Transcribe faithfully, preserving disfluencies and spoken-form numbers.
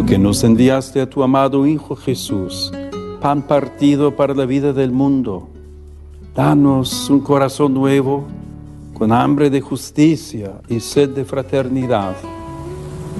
que nos enviaste a tu amado Hijo Jesús, pan partido para la vida del mundo, danos un corazón nuevo, con hambre de justicia y sed de fraternidad,